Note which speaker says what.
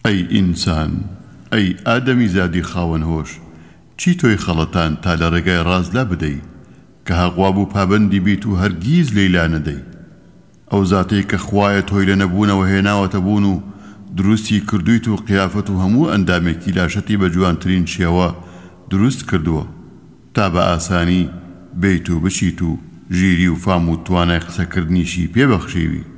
Speaker 1: ئەی ئینسان، ئەی ئادەمی زادی خاوەن هۆش، چی تۆی خەڵەتان تا لە ڕێگای ڕاست لا بدەی کە هەقواب و پابەندی بیت و هەرگیز لێیلا نەدەی؟ ئەو زاتەی کە خوایە تۆی لە نەبوونەوە هێناوەتە بوون و دروستی کردویت و قیافەت و هەموو ئەندامێکی لاشەتی بە جوانترین شێوە دروست کردووە تا بە ئاسانی بیت و بچیت و ژیری و فام و توانای قسەکردنیشی پێبەخشیوی.